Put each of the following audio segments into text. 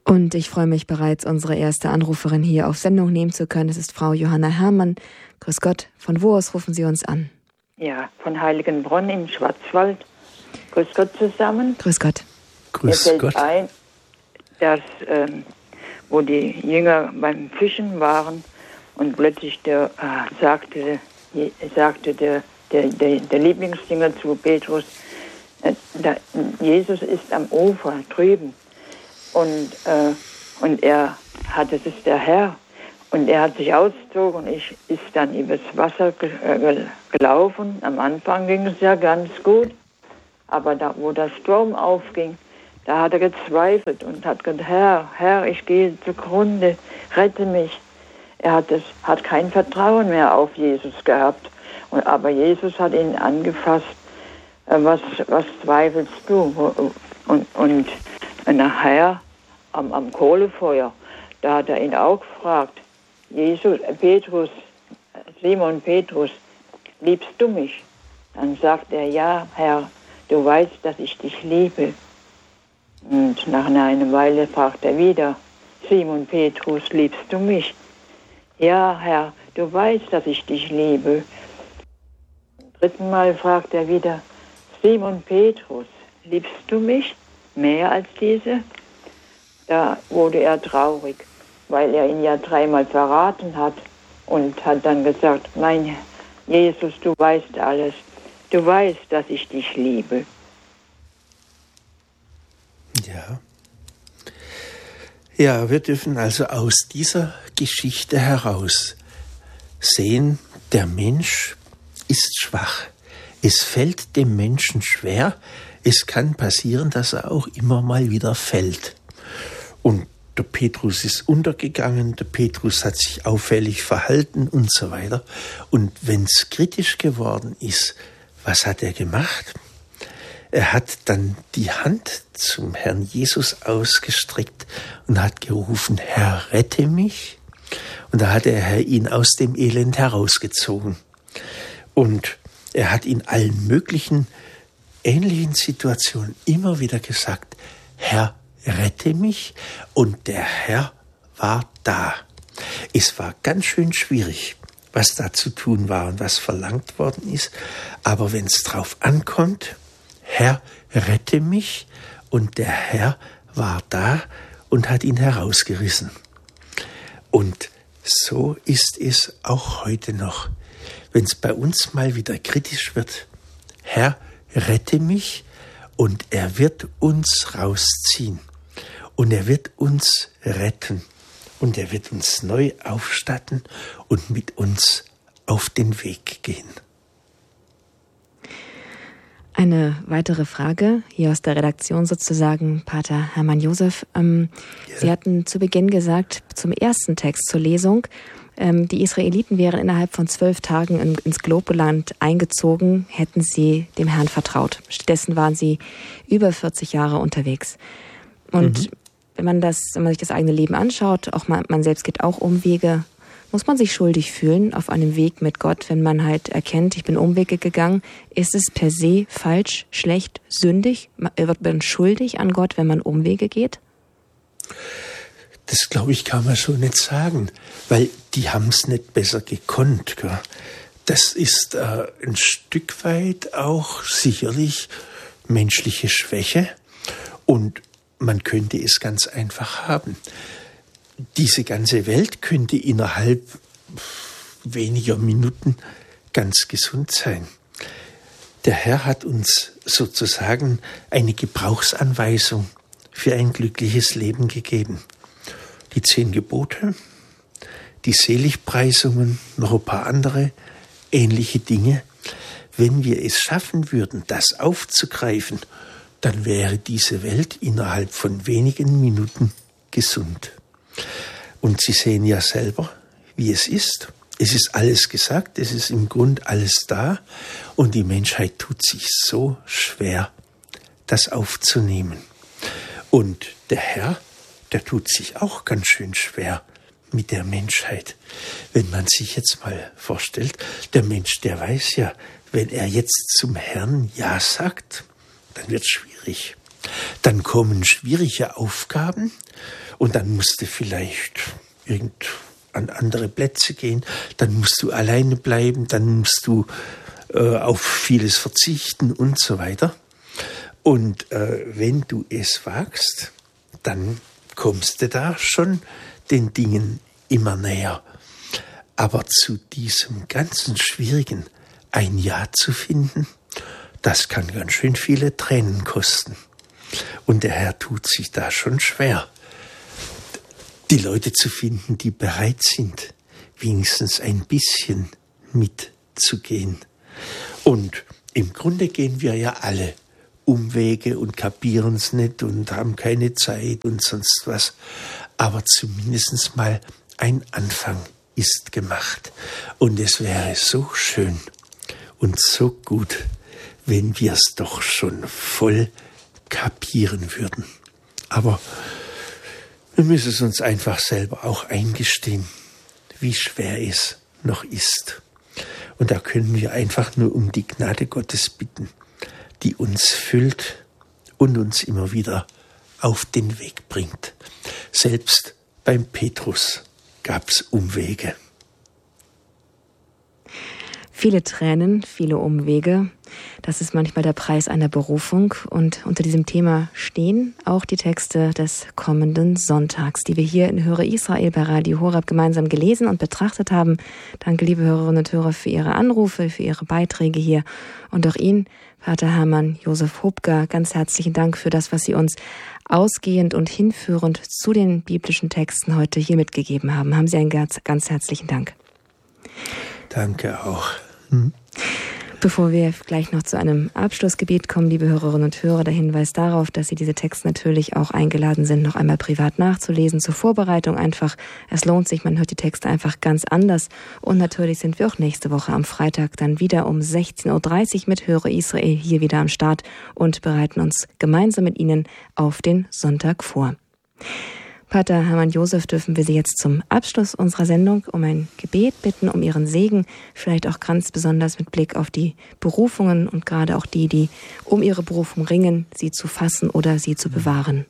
Und ich freue mich bereits, unsere erste Anruferin hier auf Sendung nehmen zu können. Es ist Frau Johanna Herrmann. Grüß Gott. Von wo aus rufen Sie uns an? Ja, von Heiligenbronn im Schwarzwald. Grüß Gott zusammen. Grüß Gott. Grüß Gott. Mir fällt ein, dass, wo die Jünger beim Fischen waren und plötzlich sagte der Lieblingsjünger zu Petrus, Jesus ist am Ufer drüben. Und er hat, es ist der Herr, und er hat sich ausgezogen und ist dann übers Wasser gelaufen. Am Anfang ging es ja ganz gut, aber da, wo der Sturm aufging, da hat er gezweifelt und hat gesagt, Herr, ich gehe zugrunde, rette mich. Er hat kein Vertrauen mehr auf Jesus gehabt, aber Jesus hat ihn angefasst, was zweifelst du? Und nachher am Kohlefeuer, da hat er ihn auch gefragt, Simon Petrus, liebst du mich? Dann sagt er, ja, Herr, du weißt, dass ich dich liebe. Und nach einer Weile fragt er wieder, Simon Petrus, liebst du mich? Ja, Herr, du weißt, dass ich dich liebe. Zum dritten Mal fragt er wieder, Simon Petrus, liebst du mich mehr als diese? Da wurde er traurig, weil er ihn ja 3-mal verraten hat und hat dann gesagt, mein Jesus, du weißt alles. Du weißt, dass ich dich liebe. Ja, wir dürfen also aus dieser Geschichte heraus sehen, der Mensch ist schwach. Es fällt dem Menschen schwer. Es kann passieren, dass er auch immer mal wieder fällt. Und der Petrus ist untergegangen, der Petrus hat sich auffällig verhalten und so weiter. Und wenn es kritisch geworden ist, was hat er gemacht? Er hat dann die Hand zum Herrn Jesus ausgestreckt und hat gerufen, Herr, rette mich. Und da hat der Herr ihn aus dem Elend herausgezogen. Und er hat in allen möglichen ähnlichen Situationen immer wieder gesagt, Herr, rette mich. Und der Herr war da. Es war ganz schön schwierig, was da zu tun war und was verlangt worden ist. Aber wenn es drauf ankommt, Herr, rette mich, und der Herr war da und hat ihn herausgerissen. Und so ist es auch heute noch. Wenn es bei uns mal wieder kritisch wird, Herr, rette mich, und er wird uns rausziehen. Und er wird uns retten. Und er wird uns neu aufstatten und mit uns auf den Weg gehen. Eine weitere Frage, hier aus der Redaktion sozusagen, Pater Hermann Josef. Sie hatten zu Beginn gesagt, zum ersten Text zur Lesung, die Israeliten wären innerhalb von 12 Tagen ins Globeland eingezogen, hätten sie dem Herrn vertraut. Stattdessen waren sie über 40 Jahre unterwegs. Und wenn man sich das eigene Leben anschaut, auch man selbst geht auch Umwege, muss man sich schuldig fühlen auf einem Weg mit Gott, wenn man halt erkennt, ich bin Umwege gegangen. Ist es per se falsch, schlecht, sündig? Wird man schuldig an Gott, wenn man Umwege geht? Das, glaube ich, kann man so nicht sagen, weil die haben es nicht besser gekonnt. Gell? Das ist ein Stück weit auch sicherlich menschliche Schwäche, und man könnte es ganz einfach haben. Diese ganze Welt könnte innerhalb weniger Minuten ganz gesund sein. Der Herr hat uns sozusagen eine Gebrauchsanweisung für ein glückliches Leben gegeben. Die 10 Gebote, die Seligpreisungen, noch ein paar andere ähnliche Dinge. Wenn wir es schaffen würden, das aufzugreifen, dann wäre diese Welt innerhalb von wenigen Minuten gesund. Und Sie sehen ja selber, wie es ist. Es ist alles gesagt, es ist im Grund alles da, und die Menschheit tut sich so schwer, das aufzunehmen. Und der Herr, der tut sich auch ganz schön schwer mit der Menschheit. Wenn man sich jetzt mal vorstellt, der Mensch, der weiß ja, wenn er jetzt zum Herrn Ja sagt, dann wird es schwierig. Dann kommen schwierige Aufgaben und dann musst du vielleicht an andere Plätze gehen, dann musst du alleine bleiben, dann musst du auf vieles verzichten und so weiter. Und wenn du es wagst, dann kommst du da schon den Dingen immer näher. Aber zu diesem ganzen Schwierigen ein Ja zu finden, das kann ganz schön viele Tränen kosten. Und der Herr tut sich da schon schwer, die Leute zu finden, die bereit sind, wenigstens ein bisschen mitzugehen. Und im Grunde gehen wir ja alle Umwege und kapieren es nicht und haben keine Zeit und sonst was. Aber zumindest mal ein Anfang ist gemacht. Und es wäre so schön und so gut, wenn wir es doch schon voll kapieren würden. Aber wir müssen es uns einfach selber auch eingestehen, wie schwer es noch ist. Und da können wir einfach nur um die Gnade Gottes bitten, die uns füllt und uns immer wieder auf den Weg bringt. Selbst beim Petrus gab es Umwege. Viele Tränen, viele Umwege. Das ist manchmal der Preis einer Berufung. Und unter diesem Thema stehen auch die Texte des kommenden Sonntags, die wir hier in Höre Israel bei Radio Horeb gemeinsam gelesen und betrachtet haben. Danke, liebe Hörerinnen und Hörer, für Ihre Anrufe, für Ihre Beiträge hier. Und auch Ihnen, Pater Hermann Josef Hubka, ganz herzlichen Dank für das, was Sie uns ausgehend und hinführend zu den biblischen Texten heute hier mitgegeben haben. Haben Sie einen ganz, ganz herzlichen Dank. Danke auch. Bevor wir gleich noch zu einem Abschlussgebet kommen, liebe Hörerinnen und Hörer, der Hinweis darauf, dass Sie diese Texte natürlich auch eingeladen sind, noch einmal privat nachzulesen, zur Vorbereitung einfach. Es lohnt sich, man hört die Texte einfach ganz anders. Und natürlich sind wir auch nächste Woche am Freitag dann wieder um 16.30 Uhr mit Höre Israel hier wieder am Start und bereiten uns gemeinsam mit Ihnen auf den Sonntag vor. Pater Hermann Josef, dürfen wir Sie jetzt zum Abschluss unserer Sendung um ein Gebet bitten, um Ihren Segen, vielleicht auch ganz besonders mit Blick auf die Berufungen und gerade auch die um ihre Berufung ringen, sie zu fassen oder sie zu bewahren.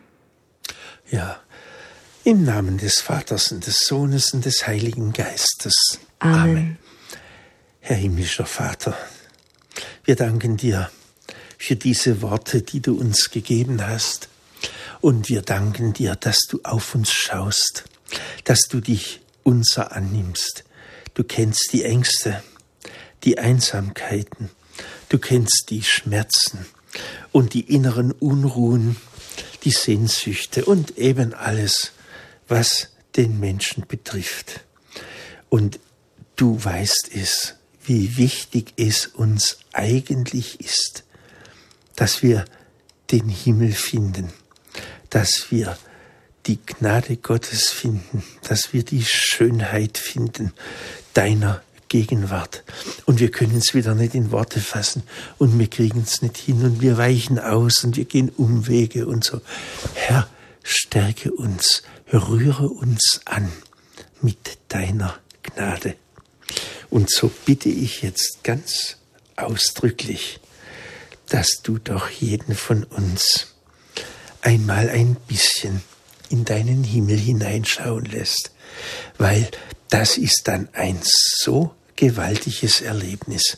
Ja, im Namen des Vaters und des Sohnes und des Heiligen Geistes. Amen. Amen. Herr himmlischer Vater, wir danken dir für diese Worte, die du uns gegeben hast. Und wir danken dir, dass du auf uns schaust, dass du dich unser annimmst. Du kennst die Ängste, die Einsamkeiten, du kennst die Schmerzen und die inneren Unruhen, die Sehnsüchte und eben alles, was den Menschen betrifft. Und du weißt es, wie wichtig es uns eigentlich ist, dass wir den Himmel finden, dass wir die Gnade Gottes finden, dass wir die Schönheit finden deiner Gegenwart. Und wir können es wieder nicht in Worte fassen und wir kriegen es nicht hin und wir weichen aus und wir gehen Umwege und so. Herr, stärke uns, rühre uns an mit deiner Gnade. Und so bitte ich jetzt ganz ausdrücklich, dass du doch jeden von uns einmal ein bisschen in deinen Himmel hineinschauen lässt, weil das ist dann ein so gewaltiges Erlebnis,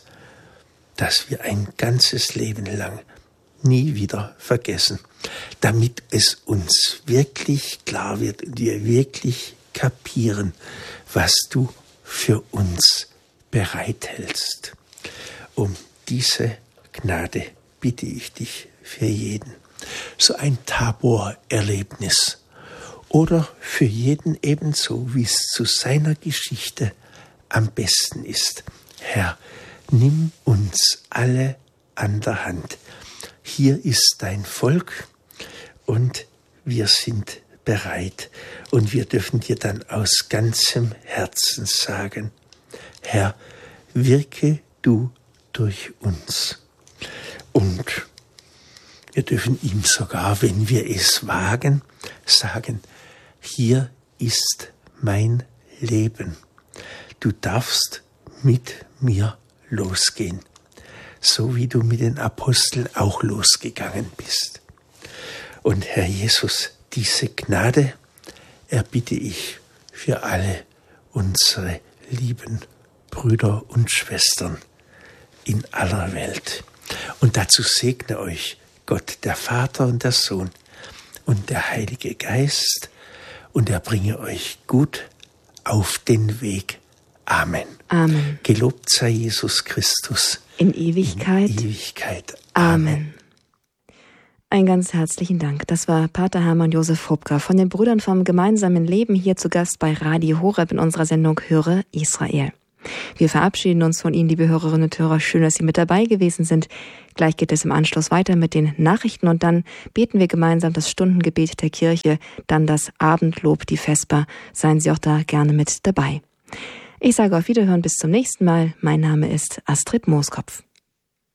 das wir ein ganzes Leben lang nie wieder vergessen, damit es uns wirklich klar wird und wir wirklich kapieren, was du für uns bereithältst. Um diese Gnade bitte ich dich für jeden. So ein Tabor-Erlebnis oder für jeden ebenso, wie es zu seiner Geschichte am besten ist. Herr, nimm uns alle an der Hand. Hier ist dein Volk und wir sind bereit. Und wir dürfen dir dann aus ganzem Herzen sagen, Herr, wirke du durch uns. Und wir dürfen ihm sogar, wenn wir es wagen, sagen, hier ist mein Leben. Du darfst mit mir losgehen, so wie du mit den Aposteln auch losgegangen bist. Und Herr Jesus, diese Gnade erbitte ich für alle unsere lieben Brüder und Schwestern in aller Welt. Und dazu segne euch Gott, der Vater und der Sohn und der Heilige Geist, und er bringe euch gut auf den Weg. Amen. Amen. Gelobt sei Jesus Christus. In Ewigkeit. In Ewigkeit. Amen. Ein ganz herzlichen Dank. Das war Pater Hermann Josef Hopka von den Brüdern vom gemeinsamen Leben, hier zu Gast bei Radio Horeb in unserer Sendung Höre Israel. Wir verabschieden uns von Ihnen, liebe Hörerinnen und Hörer. Schön, dass Sie mit dabei gewesen sind. Gleich geht es im Anschluss weiter mit den Nachrichten und dann beten wir gemeinsam das Stundengebet der Kirche, dann das Abendlob, die Vesper. Seien Sie auch da gerne mit dabei. Ich sage auf Wiederhören bis zum nächsten Mal. Mein Name ist Astrid Mooskopf.